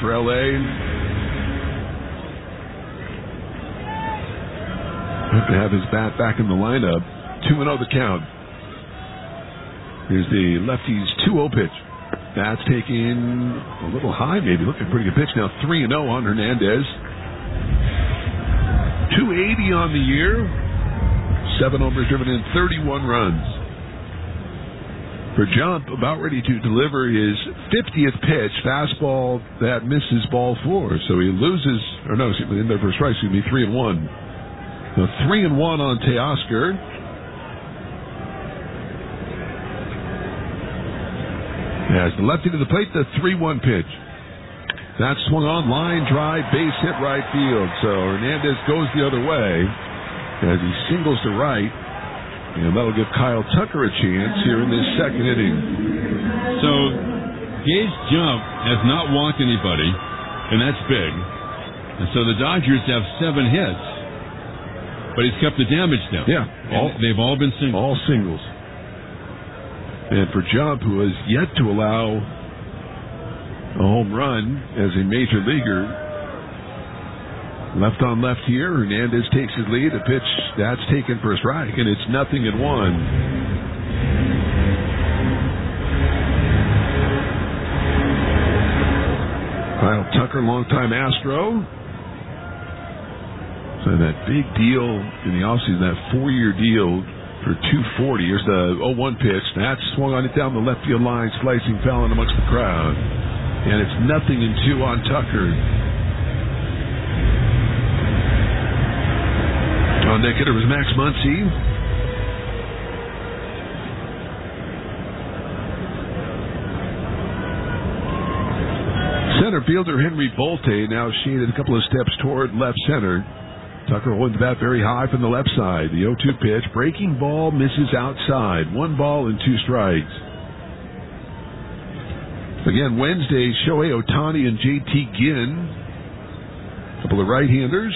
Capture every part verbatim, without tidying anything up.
for L A. Have to have his bat back in the lineup. two and oh the count. Here's the lefty's two oh pitch. That's taking a little high, maybe. Looking pretty good pitch now. three and oh on Hernandez. two eighty on the year. Seven homers driven in, thirty-one runs. For Jump, about ready to deliver his fiftieth pitch. Fastball that misses ball four. So he loses, or no, in there for a strike, excuse me, three and one. Now three and one on Teoscar. As the lefty to the plate, the three one pitch. That swung on, line drive, base hit right field. So Hernandez goes the other way as he singles to right. And that'll give Kyle Tucker a chance here in this second inning. So Gage Jump has not walked anybody, and that's big. And so the Dodgers have seven hits, but he's kept the damage down. Yeah. All, they've all been singles. All singles. And for Jump, who has yet to allow a home run as a major leaguer, left on left here, Hernandez takes his lead. A pitch that's taken for a strike, and it's nothing in one. Kyle Tucker, longtime Astro. So that big deal in the offseason, that four-year deal for two forty. Here's the oh one pitch. That swung on it down the left field line, slicing foul in amongst the crowd. And it's nothing in two on Tucker. On deck hitter was Max Muncy. Center fielder Henry Bolte now shaded a couple of steps toward left center. Tucker holding the bat very high from the left side. The oh two pitch. Breaking ball misses outside. One ball and two strikes. Again, Wednesday, Shohei Ohtani and J T Ginn. A couple of right-handers.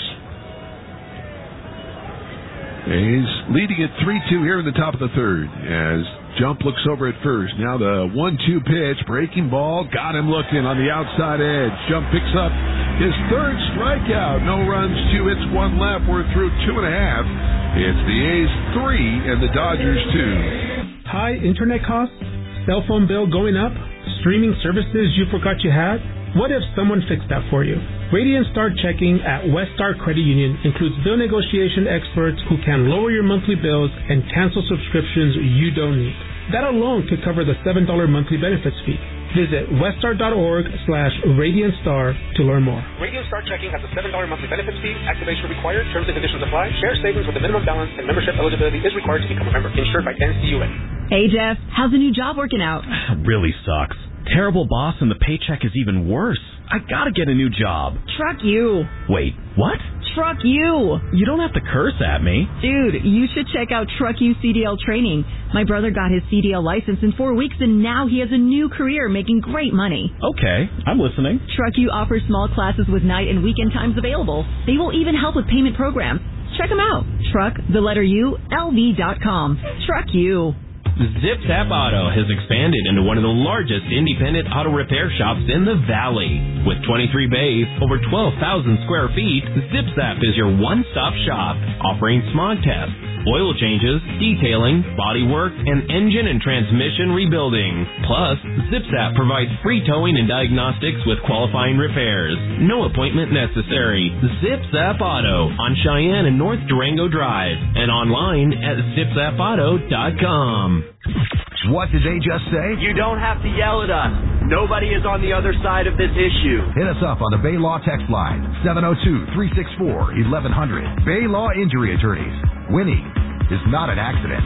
A's leading at three two here in the top of the third as Jump looks over at first. Now the one two pitch. Breaking ball. Got him looking on the outside edge. Jump picks up his third strikeout. No runs, two hits, one left. We're through two and a half. It's the A's three and the Dodgers two. High internet costs? Cell phone bill going up? Streaming services you forgot you had? What if someone fixed that for you? Radiant Star Checking at Westar Credit Union includes bill negotiation experts who can lower your monthly bills and cancel subscriptions you don't need. That alone could cover the seven dollars monthly benefits fee. Visit westar.org slash Radiant Star to learn more. Radiant Star Checking has a seven dollars monthly benefits fee. Activation required. Terms and conditions apply. Share savings with a minimum balance and membership eligibility is required to become a member. Insured by N C U A. Hey, Jeff. How's the new job working out? Really sucks. Terrible boss and the paycheck is even worse. I gotta get a new job. Truck you. Wait, what? Truck you. You don't have to curse at me. Dude, you should check out Truck You C D L training. My brother got his C D L license in four weeks and now he has a new career making great money. Okay, I'm listening. Truck You offers small classes with night and weekend times available. They will even help with payment programs. Check them out. Truck, the letter U, L V dot com. Truck You. Zip Zap Auto has expanded into one of the largest independent auto repair shops in the Valley. With twenty-three bays, over twelve thousand square feet, Zip Zap is your one-stop shop, offering smog tests, oil changes, detailing, body work, and engine and transmission rebuilding. Plus, Zip Zap provides free towing and diagnostics with qualifying repairs. No appointment necessary. Zip Zap Auto on Cheyenne and North Durango Drive and online at zip zap auto dot com. What did they just say? You don't have to yell at us. Nobody is on the other side of this issue. Hit us up on the Bay Law text line, seven oh two, three six four, eleven hundred. Bay Law Injury Attorneys. Winning is not an accident.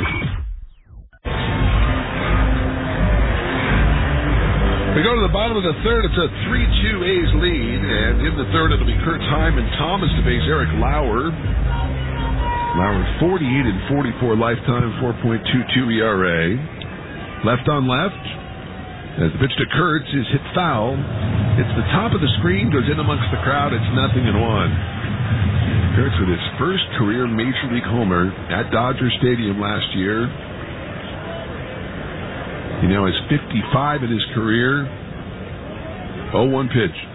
We go to the bottom of the third. It's a three two A's lead. And in the third, it'll be Kurt Heim and Thomas to face Eric Lauer. Lauer forty-eight and forty-four lifetime, four point two two E R A. Left on left. As the pitch to Kurtz is hit foul. It's the top of the screen, goes in amongst the crowd. It's nothing in one. Kurtz with his first career Major League homer at Dodger Stadium last year. He now has fifty-five in his career. oh one pitch.